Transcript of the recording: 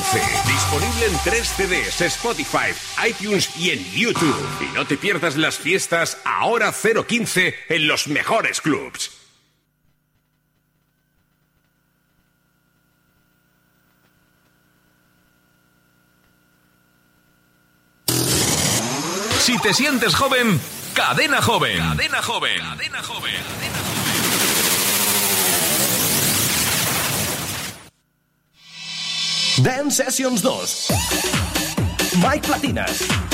015. Disponible en 3 CDs, Spotify, iTunes y en YouTube. Y no te pierdas las fiestas Ahora 015 en los mejores clubs. Si te sientes joven, Cadena Joven. Cadena Joven. Cadena Joven. Dance Sessions 2. Mike Platinas.